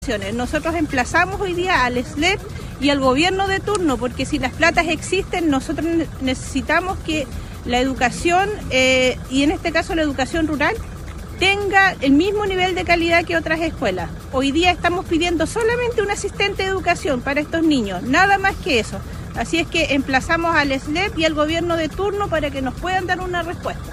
Nosotros emplazamos hoy día al SLEP y al gobierno de turno, porque si las platas existen, nosotros necesitamos que la educación, y en este caso la educación rural, tenga el mismo nivel de calidad que otras escuelas. Hoy día estamos pidiendo solamente un asistente de educación para estos niños, nada más que eso. Así es que emplazamos al SLEP y al gobierno de turno para que nos puedan dar una respuesta.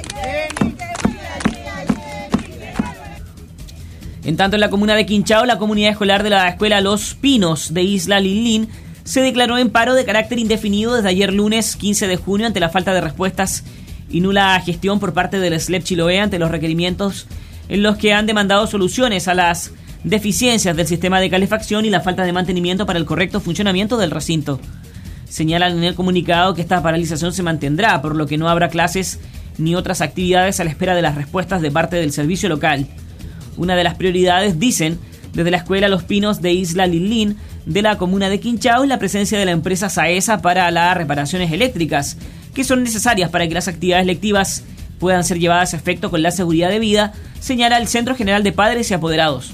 En tanto, en la comuna de Quinchao, la comunidad escolar de la escuela Los Pinos de Isla Lilín se declaró en paro de carácter indefinido desde ayer lunes 15 de junio ante la falta de respuestas y nula gestión por parte del SLEP Chiloé ante los requerimientos en los que han demandado soluciones a las deficiencias del sistema de calefacción y la falta de mantenimiento para el correcto funcionamiento del recinto. Señalan en el comunicado que esta paralización se mantendrá, por lo que no habrá clases ni otras actividades a la espera de las respuestas de parte del servicio local. Una de las prioridades, dicen, desde la escuela Los Pinos de Isla Lilín de la comuna de Quinchao es la presencia de la empresa Saesa para las reparaciones eléctricas, que son necesarias para que las actividades lectivas puedan ser llevadas a efecto con la seguridad debida, señala el Centro General de Padres y Apoderados.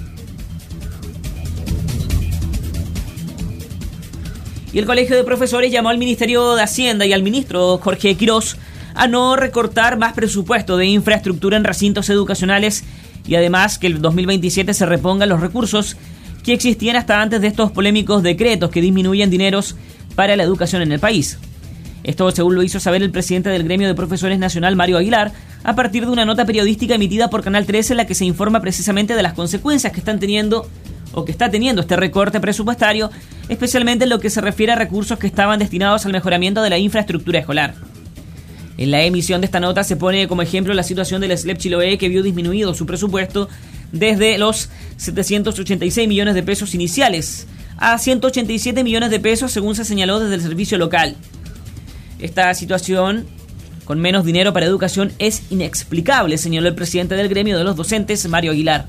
Y el Colegio de Profesores llamó al Ministerio de Hacienda y al ministro Jorge Quirós a no recortar más presupuesto de infraestructura en recintos educacionales y además que el 2027 se repongan los recursos que existían hasta antes de estos polémicos decretos que disminuyen dineros para la educación en el país. Esto según lo hizo saber el presidente del Gremio de Profesores Nacional, Mario Aguilar, a partir de una nota periodística emitida por Canal 13 en la que se informa precisamente de las consecuencias que está teniendo este recorte presupuestario, especialmente en lo que se refiere a recursos que estaban destinados al mejoramiento de la infraestructura escolar. En la emisión de esta nota se pone como ejemplo la situación del SLEP Chiloé, que vio disminuido su presupuesto desde los 786 millones de pesos iniciales a 187 millones de pesos, según se señaló desde el servicio local. Esta situación, con menos dinero para educación, es inexplicable, señaló el presidente del gremio de los docentes, Mario Aguilar.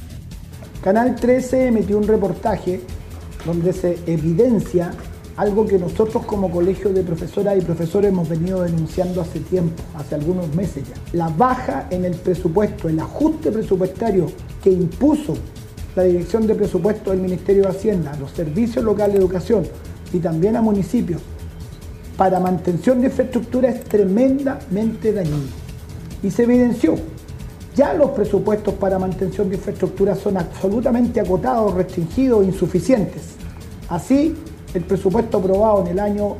Canal 13 emitió un reportaje donde se evidencia algo que nosotros como colegio de profesoras y profesores hemos venido denunciando hace tiempo, hace algunos meses ya. La baja en el presupuesto, el ajuste presupuestario que impuso la Dirección de Presupuesto del Ministerio de Hacienda a los servicios locales de educación y también a municipios para mantención de infraestructura es tremendamente dañino. Y se evidenció. Ya los presupuestos para mantención de infraestructura son absolutamente acotados, restringidos, insuficientes. Así, el presupuesto aprobado en el año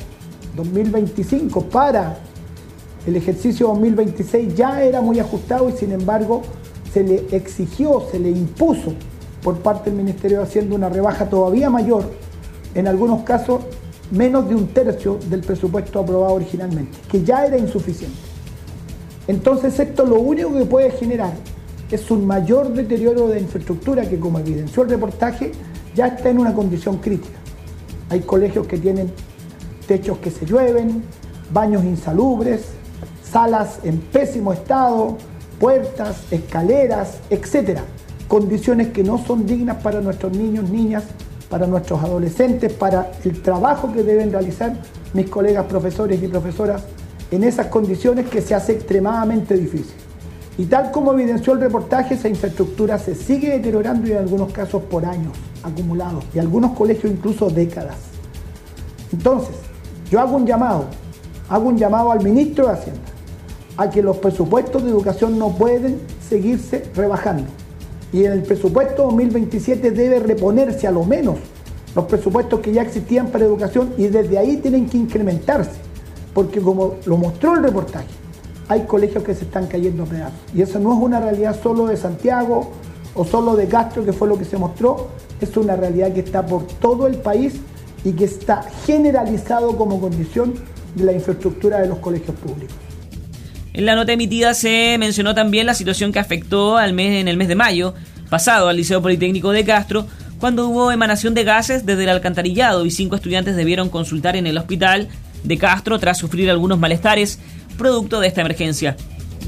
2025 para el ejercicio 2026 ya era muy ajustado y sin embargo se le exigió, se le impuso por parte del Ministerio de Hacienda una rebaja todavía mayor, en algunos casos menos de un tercio del presupuesto aprobado originalmente, que ya era insuficiente. Entonces esto lo único que puede generar es un mayor deterioro de infraestructura que, como evidenció el reportaje, ya está en una condición crítica. Hay colegios que tienen techos que se llueven, baños insalubres, salas en pésimo estado, puertas, escaleras, etc. Condiciones que no son dignas para nuestros niños, niñas, para nuestros adolescentes, para el trabajo que deben realizar mis colegas profesores y profesoras en esas condiciones que se hace extremadamente difícil. Y tal como evidenció el reportaje, esa infraestructura se sigue deteriorando y en algunos casos por años acumulados, y algunos colegios incluso décadas. Entonces, yo hago un llamado al ministro de Hacienda a que los presupuestos de educación no pueden seguirse rebajando. Y en el presupuesto 2027 debe reponerse a lo menos los presupuestos que ya existían para educación y desde ahí tienen que incrementarse, porque como lo mostró el reportaje, hay colegios que se están cayendo a pedazos. Y eso no es una realidad solo de Santiago o solo de Castro, que fue lo que se mostró, es una realidad que está por todo el país y que está generalizado como condición de la infraestructura de los colegios públicos. En la nota emitida se mencionó también la situación que afectó en el mes de mayo pasado al Liceo Politécnico de Castro, cuando hubo emanación de gases desde el alcantarillado y 5 estudiantes debieron consultar en el hospital de Castro tras sufrir algunos malestares producto de esta emergencia.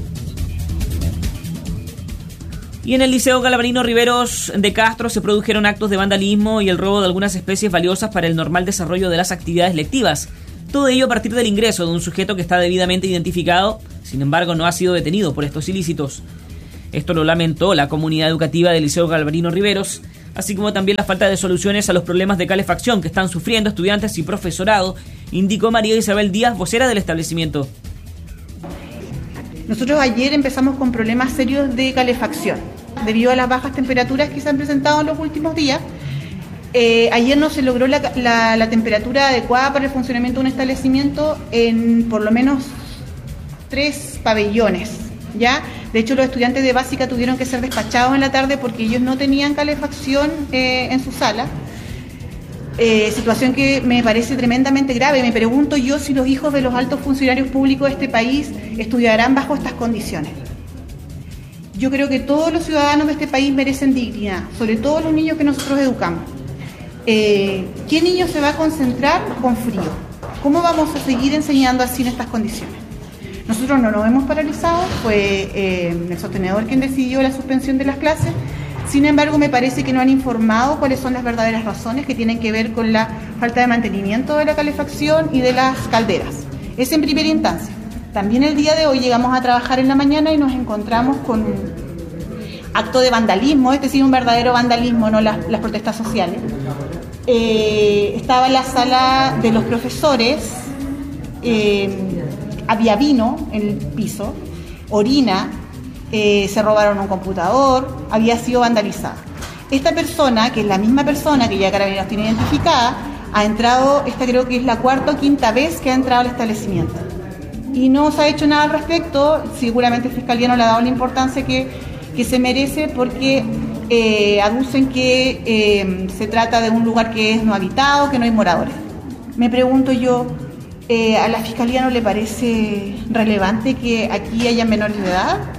Y en el Liceo Galvarino Riveros de Castro se produjeron actos de vandalismo y el robo de algunas especies valiosas para el normal desarrollo de las actividades lectivas. Todo ello a partir del ingreso de un sujeto que está debidamente identificado, sin embargo no ha sido detenido por estos ilícitos. Esto lo lamentó la comunidad educativa del Liceo Galvarino Riveros así como también la falta de soluciones a los problemas de calefacción que están sufriendo estudiantes y profesorado, indicó María Isabel Díaz, vocera del establecimiento. Nosotros ayer empezamos con problemas serios de calefacción, debido a las bajas temperaturas que se han presentado en los últimos días. Ayer no se logró la temperatura adecuada para el funcionamiento de un establecimiento en por lo menos 3 pabellones, ¿ya? De hecho, los estudiantes de básica tuvieron que ser despachados en la tarde porque ellos no tenían calefacción en su sala. Situación que me parece tremendamente grave. Me pregunto yo si los hijos de los altos funcionarios públicos de este país estudiarán bajo estas condiciones. Yo creo que todos los ciudadanos de este país merecen dignidad, sobre todo los niños que nosotros educamos. ¿Qué niño se va a concentrar con frío? ¿Cómo vamos a seguir enseñando así en estas condiciones? Nosotros no nos hemos paralizado, fue el sostenedor quien decidió la suspensión de las clases. Sin embargo, me parece que no han informado cuáles son las verdaderas razones que tienen que ver con la falta de mantenimiento de la calefacción y de las calderas. Es en primera instancia. También el día de hoy llegamos a trabajar en la mañana y nos encontramos con un acto de vandalismo, sí, un verdadero vandalismo, no las protestas sociales. Estaba en la sala de los profesores, había vino en el piso, orina, se robaron un computador, había sido vandalizada. Esta persona, que es la misma persona que ya Carabineros tiene identificada, ha entrado, esta creo que es la 4ª o 5ª vez que ha entrado al establecimiento. Y no se ha hecho nada al respecto, seguramente el Fiscalía no le ha dado la importancia que se merece porque aducen que se trata de un lugar que es no habitado, que no hay moradores. Me pregunto yo, ¿a la Fiscalía no le parece relevante que aquí haya menores de edad?